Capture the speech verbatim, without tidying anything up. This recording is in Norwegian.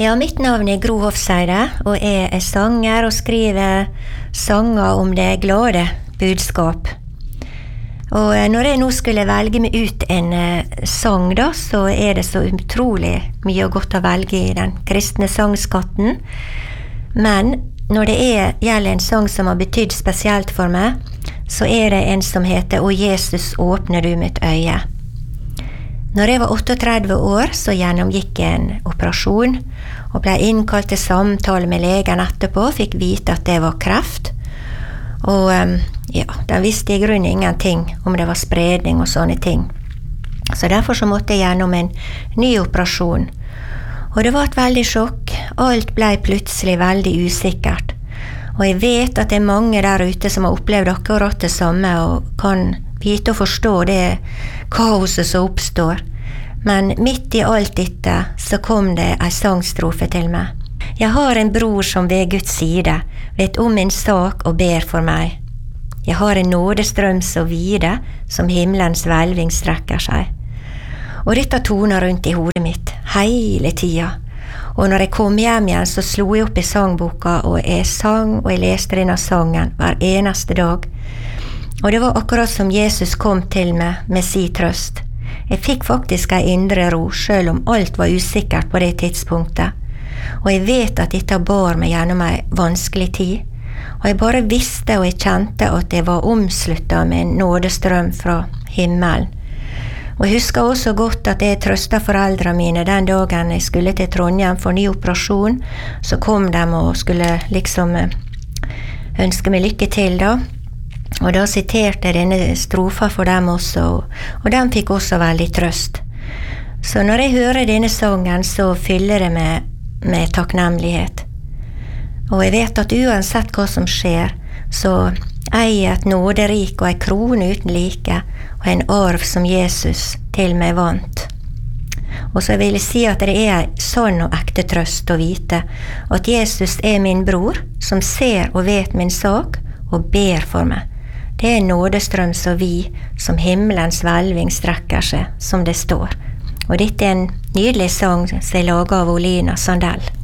Ja, mitt navn er Gro Hofseide, og jeg er sanger og skriver sanger om det glade budskap. Og når jeg nå skulle velge meg ut en sang da, så er det så utrolig mye godt å velge i den kristne sangskatten. Men når det er, gjelder en sang som har betydd spesielt for meg, så er det en som heter «Å Jesus, åpner du mitt øye». Når jeg var trettioåtte år, så gjennomgikk jeg en operasjon, og ble innkalt til samtale med legen etterpå, og fikk vite at det var kreft. Og ja, den visste i grunnen ingenting om det var spredning og sånne ting. Så derfor så måtte jeg gjennom en ny operasjon. Og det var et veldig sjokk. Alt ble plutselig veldig usikkert. Og jeg vet at det er mange der ute som har opplevd akkurat det samme, og kan vite og forstå det kaoset som oppstår. Men midt i alt dette så kom det en sangstrofe til meg. Jeg har en bror som ved Guds side vet om min sak og ber for meg. Jeg har en nådestrøm så vide som himmelens hvelving strekker seg. Og dette toner rundt i hodet mitt hele tida. Og når jeg kom hjem igjen så slo jeg opp i sangboka, og jeg sang og jeg leste denne sangen hver eneste dag. Og det var akkurat som Jesus kom til meg med si trøst. Jeg fikk faktisk en indre ro, selv om alt var usikkert på det tidspunktet. Og jeg vet at dette bar meg gjennom en vanskelig tid. Og jeg bare visste og jeg kjente at jeg var omsluttet med en nådestrøm fra himmelen. Og jeg husker også godt at jeg trøstet foreldrene mine den dagen jeg skulle til Trondheim for ny operasjon. Så kom de og skulle liksom ønske meg lykke til da. Og da siterte jeg denne strofa for dem også, og de fikk også veldig trøst. Så når jeg hører denne sangen, så fyller det meg med takknemlighet. Og jeg vet at uansett hva som skjer, så eier jeg et nåderik og en krone uten like, og en arv som Jesus til meg vant. Og så vil jeg si at det er en sann og ekte trøst å vite at Jesus er min bror, som ser og vet min sak, og ber for meg. Det er en nådestrøm så vid som himmelens hvelving strekker seg, som det står. Og dette er en nydelig sang som er laget av Olina Sandell.